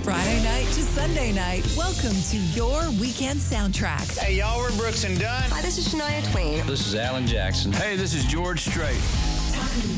Friday night to Sunday night, welcome to your weekend soundtrack. Hey, y'all, we're Brooks and Dunn. Hi, this is Shania Twain. This is Alan Jackson. Hey, this is George Strait.